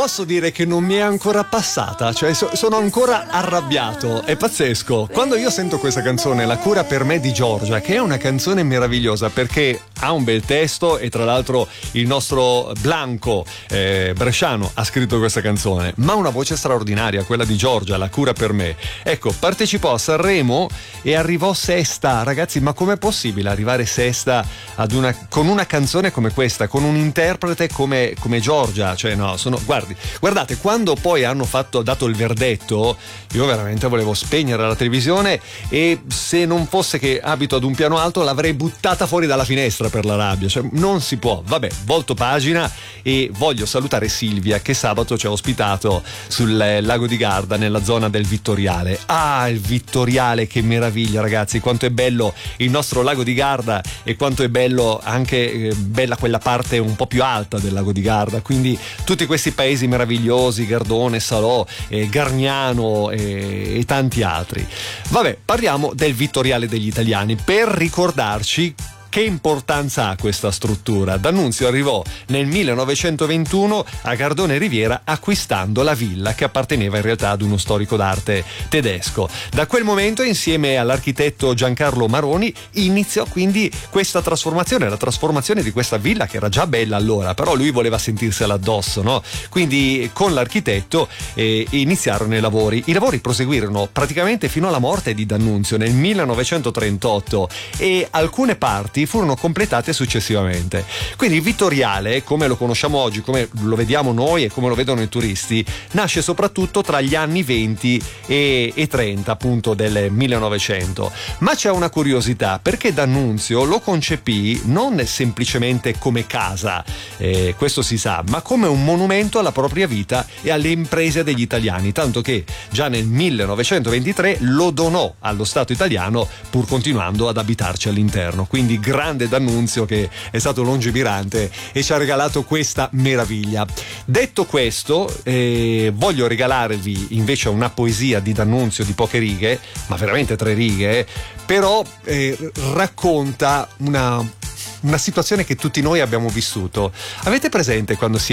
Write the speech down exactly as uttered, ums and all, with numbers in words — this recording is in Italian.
posso dire che non mi è ancora passata, cioè so, sono ancora arrabbiato, è pazzesco. Quando io sento questa canzone, La cura per me di Giorgia, che è una canzone meravigliosa perché ha un bel testo e tra l'altro il nostro Blanco eh, bresciano ha scritto questa canzone, ma una voce straordinaria, quella di Giorgia, La cura per me. Ecco, partecipò a Sanremo e arrivò sesta. Ragazzi, ma com'è possibile arrivare sesta ad una, con una canzone come questa, con un interprete come, come Giorgia? Cioè no, sono, guardi, guardate, quando poi hanno fatto, dato il verdetto, io veramente volevo spegnere la televisione e se non fosse che abito ad un piano alto l'avrei buttata fuori dalla finestra per la rabbia, cioè non si può. Vabbè, volto pagina e voglio salutare Silvia che sabato ci ha ospitato sul lago di Garda nella zona del Vittoriale. Ah, il Vittoriale, che meraviglia, ragazzi, quanto è bello il nostro lago di Garda e quanto è bello anche eh, bella quella parte un po' più alta del lago di Garda, quindi tutti questi paesi meravigliosi, Gardone, Salò, eh, Gargnano eh, e tanti altri. Vabbè, parliamo del Vittoriale degli italiani per ricordarci che importanza ha questa struttura. D'Annunzio arrivò nel millenovecentoventuno a Gardone Riviera acquistando la villa che apparteneva in realtà ad uno storico d'arte tedesco. Da quel momento, insieme all'architetto Giancarlo Maroni, iniziò quindi questa trasformazione, la trasformazione di questa villa che era già bella allora, però lui voleva sentirsela addosso, no? Quindi con l'architetto eh, iniziarono i lavori. I lavori proseguirono praticamente fino alla morte di D'Annunzio nel millenovecentotrentotto e alcune parti furono completate successivamente. Quindi il Vittoriale, come lo conosciamo oggi, come lo vediamo noi e come lo vedono i turisti, nasce soprattutto tra gli anni venti e, e trenta appunto del millenovecento. Ma c'è una curiosità, perché D'Annunzio lo concepì non semplicemente come casa, eh, questo si sa, ma come un monumento alla propria vita e alle imprese degli italiani, tanto che già nel millenovecentoventitré lo donò allo Stato italiano pur continuando ad abitarci all'interno. Quindi grande D'Annunzio, che è stato lungimirante e ci ha regalato questa meraviglia. Detto questo, eh, voglio regalarvi invece una poesia di D'Annunzio di poche righe, ma veramente tre righe, però eh, racconta una una situazione che tutti noi abbiamo vissuto. Avete presente quando si